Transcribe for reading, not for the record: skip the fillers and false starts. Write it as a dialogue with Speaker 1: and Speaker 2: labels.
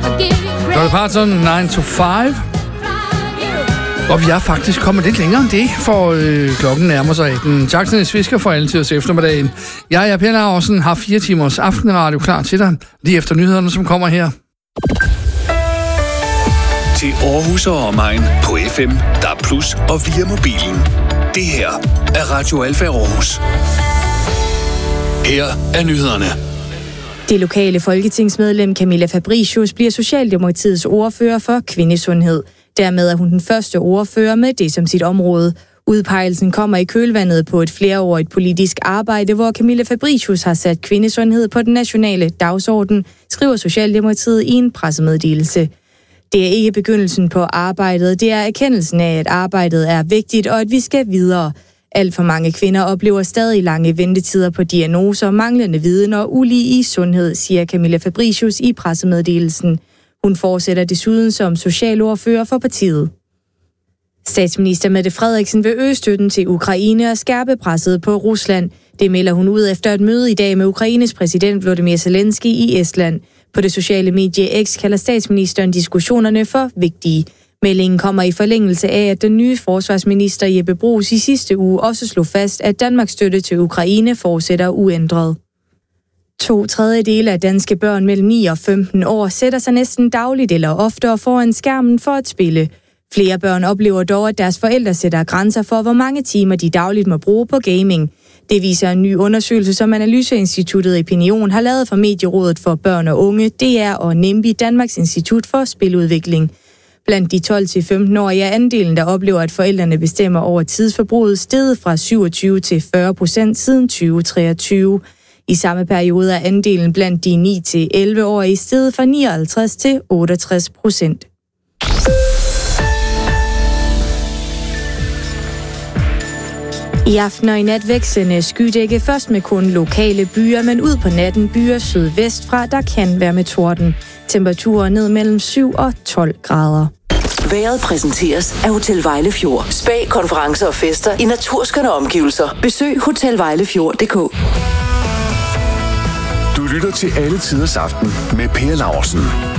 Speaker 1: Dolly Parton, 9 to 5. Og vi er faktisk kommet lidt længere end det, for klokken nærmer sig 18. Jacksons Fisker for alle tiders eftermiddagen. Jeg er Per Laursen, har 4 timers aftenradio klar til dig, lige efter nyhederne, som kommer her.
Speaker 2: Til Aarhus og omegn på FM, DAB+ og via mobilen. Det her er Radio Alfa Aarhus. Her er nyhederne.
Speaker 3: Det lokale folketingsmedlem Camilla Fabricius bliver Socialdemokratiets ordfører for kvindesundhed. Dermed er hun den første ordfører med det som sit område. Udpegelsen kommer i kølvandet på et flereårigt politisk arbejde, hvor Camilla Fabricius har sat kvindesundhed på den nationale dagsorden, skriver Socialdemokratiet i en pressemeddelelse. Det er ikke begyndelsen på arbejdet, det er erkendelsen af, at arbejdet er vigtigt og at vi skal videre. Alt for mange kvinder oplever stadig lange ventetider på diagnoser, manglende viden og ulige i sundhed, siger Camilla Fabricius i pressemeddelelsen. Hun fortsætter desuden som socialordfører for partiet. Statsminister Mette Frederiksen vil øge støtten til Ukraine og skærpe presset på Rusland. Det melder hun ud efter et møde i dag med Ukraines præsident Volodymyr Zelensky i Estland. På det sociale medie X kalder statsministeren diskussionerne for vigtige. Meldingen kommer i forlængelse af, at den nye forsvarsminister Jeppe Bruus i sidste uge også slog fast, at Danmarks støtte til Ukraine fortsætter uændret. 2/3 af danske børn mellem 9 og 15 år sætter sig næsten dagligt eller oftere foran skærmen for at spille. Flere børn oplever dog, at deres forældre sætter grænser for, hvor mange timer de dagligt må bruge på gaming. Det viser en ny undersøgelse, som Analyseinstituttet Opinion har lavet for Medierådet for Børn og Unge, DR og NIMBY, Danmarks Institut for Spiludvikling. Blandt de 12-15-årige er andelen, der oplever, at forældrene bestemmer over tidsforbruget, steget fra 27% til 40% siden 2023. I samme periode er andelen blandt de 9-11-årige steget fra 59% til 68%. I aften og i nat vekslende skydække, først med kun lokale byer, men ud på natten byer sydvestfra, der kan være med torden. Temperaturer ned mellem 7 og 12 grader.
Speaker 4: Vejret præsenteres af Hotel Vejlefjord. Spa, konferencer og fester i naturskønne omgivelser. Besøg hotelvejlefjord.dk.
Speaker 2: Du lytter til Alle Tiders Aften med Per Laursen.